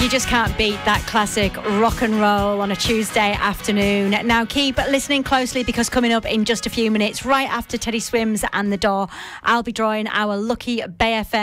You just can't beat that classic rock and roll on a Tuesday afternoon. Now keep listening closely, because coming up in just a few minutes, right after Teddy Swims and The Door, I'll be drawing our lucky Bay FM